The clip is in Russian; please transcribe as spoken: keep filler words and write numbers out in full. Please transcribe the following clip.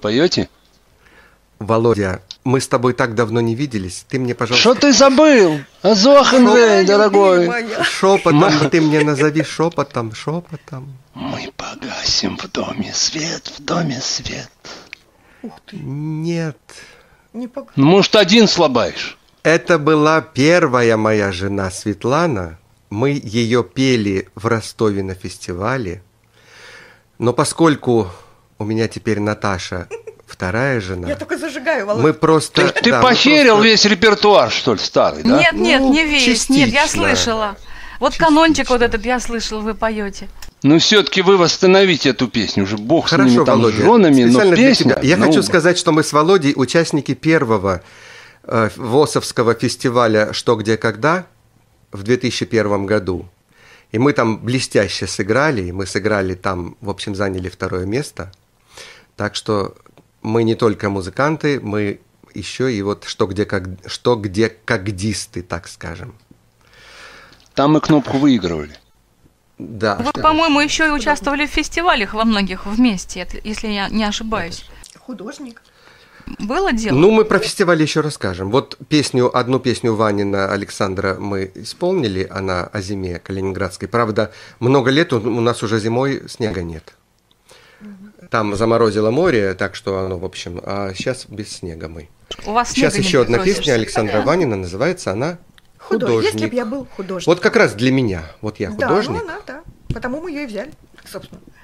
поете? Володя, мы с тобой так давно не виделись. Ты мне, пожалуйста... Что ты забыл? Азохенвей, дорогой. Шепотом ты мне назови, шепотом, шепотом. Мы погасим в доме свет, в доме свет. Ух ты. Нет. Не пог... Ну, может, один слабаешь? Это была первая моя жена Светлана. Мы ее пели в Ростове на фестивале. Но поскольку у меня теперь Наташа вторая жена... Я только зажигаю, Володя. Мы просто... Ты, ты да, похерил просто... весь репертуар, что ли, старый, да? Нет, нет, Ну, не весь. частично. Нет, я слышала. Вот Частично. канончик вот этот я слышал, вы поете. Ну, все-таки вы восстановите эту песню. Уже бог Хорошо, с ними там, Володя, с женами, но специально для песня... тебя. Я ну... хочу сказать, что мы с Володей участники первого э, ВОСовского фестиваля «Что, где, когда» в две тысячи первом году. И мы там блестяще сыграли, и мы сыграли там, в общем, заняли второе место. Так что мы не только музыканты, мы еще и вот «Что, где, как, что, где кагдисты», так скажем. Там мы кнопку выигрывали. Да. Вы, по-моему, еще и участвовали в фестивалях во многих вместе, если я не ошибаюсь. Художник. Было дело? Ну, мы про фестиваль еще расскажем. Вот песню, одну песню Ванина Александра мы исполнили, она о зиме калининградской. Правда, много лет у нас уже зимой снега нет. Там заморозило море, так что оно, в общем, а сейчас без снега мы. У вас Сейчас снега не еще одна просишься. песня Александра Ванина, называется она «Художник». Если бы я был художник. Вот как раз для меня. Вот я Да, художник. ну она, да. Потому мы ее и взяли, собственно.